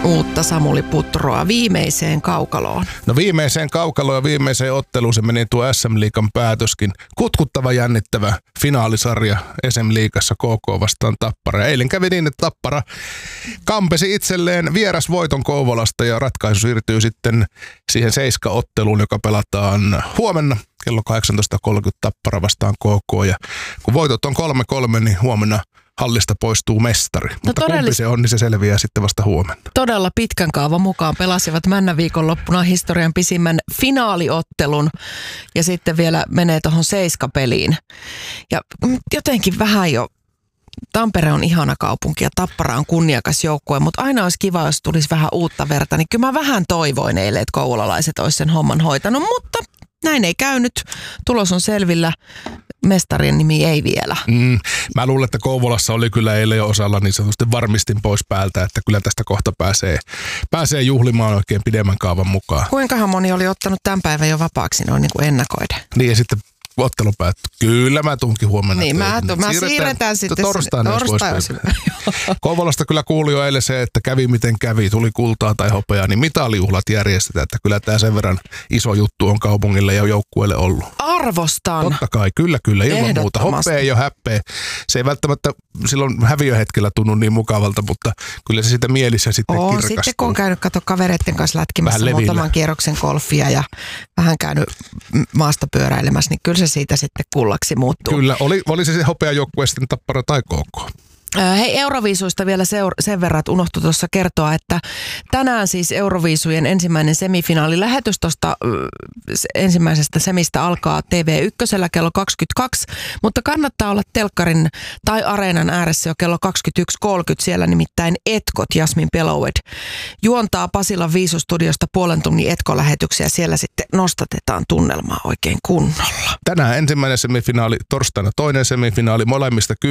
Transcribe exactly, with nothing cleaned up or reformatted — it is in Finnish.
uutta Samuli Putroa viimeiseen kaukaloon? No viimeiseen kaukaloon ja viimeiseen otteluun se meni tuo S M-liigan päätöskin. Kutkuttava jännittävä finaalisarja S M-liigassa K K vastaan Tappara. Ja eilen kävi niin, että Tappara kampesi itselleen vierasvoiton Kouvolasta ja ratkaisu siirtyy sitten siihen Seiska-otteluun, joka pelataan huomenna kello kahdeksantoista kolmekymmentä Tappara vastaan K K. Ja kun voitot on kolme kolme, niin huomenna hallista poistuu mestari. No mutta todellis- kumpi se on, niin se selviää sitten vasta huomenna. Todella pitkän kaavan mukaan pelasivat Männä viikonloppuna historian pisimmän finaaliottelun ja sitten vielä menee tuohon Seiska-peliin. Ja jotenkin vähän jo, Tampere on ihana kaupunki ja Tappara on kunniakas joukkue, mutta aina olisi kiva, jos tulisi vähän uutta verta. Niin kyllä mä vähän toivoin eilen, että kouvolalaiset olisi sen homman hoitanut, mutta näin ei käynyt. Tulos on selvillä. Mestarien nimi ei vielä. Mm, mä luulen, että Kouvolassa oli kyllä eilen jo osalla niin sanotusti varmistin pois päältä, että kyllä tästä kohta pääsee, pääsee juhlimaan oikein pidemmän kaavan mukaan. Kuinkahan moni oli ottanut tämän päivän jo vapaaksi noin niin kuin ennakoiden? Niin ja sitten ottelu päättyi. Kyllä mä tunkin huomenna. Niin mä, tu- mä siirretään, siirretään sitten. Torstaina torstai Kouvolasta kyllä kuuli jo eilen se, että kävi miten kävi, tuli kultaa tai hopeaa, niin mitalijuhlat järjestetään, että kyllä tämä sen verran iso juttu on kaupungille ja joukkueelle ollut. Arvostan. Totta kai, kyllä kyllä, ilman muuta. Hoppea ei ole häppeä. Se ei välttämättä silloin häviöhetkellä tunnu niin mukavalta, mutta kyllä se sitä mielissä sitten Oo, kirkastuu. Sitten kun on käynyt kato kavereiden kanssa lätkimässä muutaman kierroksen golfia ja vähän käynyt maasta pyöräilemässä, niin kyllä se siitä sitten kullaksi muuttuu. Kyllä, oli, oli se se hopeajoukkue sitten Tappara tai K K. Hei, Euroviisuista vielä seur- sen verran, että unohtui tuossa kertoa, että tänään siis Euroviisujen ensimmäinen semifinaalilähetys tuosta ensimmäisestä semistä alkaa T V yksi kello kaksikymmentäkaksi, mutta kannattaa olla telkkarin tai areenan ääressä jo kello kaksikymmentäyksi kolmekymmentä. Siellä nimittäin Etkot, Jasmin Pelowed, juontaa Pasilan Viisustudiosta puolen tunnin Etko-lähetyksiä. Siellä sitten nostatetaan tunnelmaa oikein kunnolla. Tänään ensimmäinen semifinaali, torstaina toinen semifinaali, molemmista